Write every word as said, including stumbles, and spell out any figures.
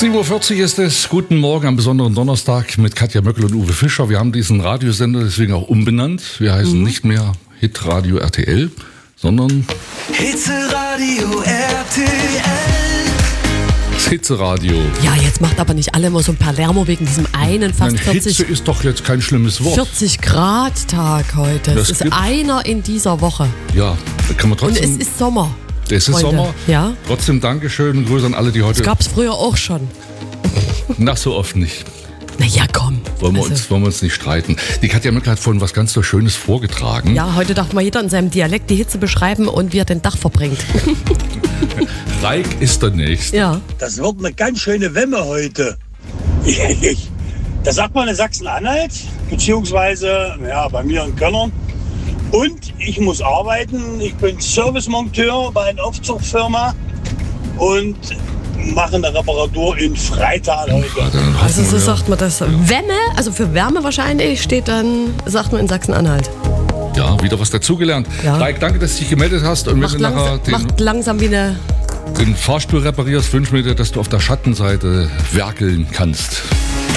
sieben Uhr vierzig ist es. Guten Morgen am besonderen Donnerstag mit Katja Möckel und Uwe Fischer. Wir haben diesen Radiosender deswegen auch umbenannt. Wir heißen mhm. nicht mehr Hitradio R T L, sondern Hitradio R T L. Das Hitzeradio. Ja, jetzt macht aber nicht alle immer so ein Palermo wegen diesem einen fast Nein, vierzig... Hitze ist doch jetzt kein schlimmes Wort. vierzig Grad Tag heute. Das Das ist gibt- einer in dieser Woche. Ja, da kann man Und trotzdem... es ist Sommer. es ist Freunde. Sommer. Ja. Trotzdem Dankeschön und Grüße an alle, die heute... Das gab es früher auch schon. Na, so oft nicht. Na ja, komm. Wollen wir, Also, uns, wollen wir uns nicht streiten. Die Katja Möckel hat vorhin was ganz so Schönes vorgetragen. Ja, heute darf mal jeder in seinem Dialekt die Hitze beschreiben und wie er den Dach verbringt. Reik ist der Nächste. Ja. Das wird eine ganz schöne Wemme heute. Ich, das sagt man in Sachsen-Anhalt, beziehungsweise ja, bei mir in Köln. Und ich muss arbeiten. Ich bin Servicemonteur bei einer Aufzugfirma und mache eine Reparatur in Freital heute. Dann Also hoffen so wir- sagt man das. Wemme, also für Wärme wahrscheinlich, steht dann, sagt man in Sachsen-Anhalt. Ja, wieder was dazugelernt. Ja. Reik, danke, dass du dich gemeldet hast. Und wenn Macht, du nachher langsam, den, macht langsam wie eine... den Fahrstuhl reparierst, wünschen wir dir, dass du auf der Schattenseite werkeln kannst.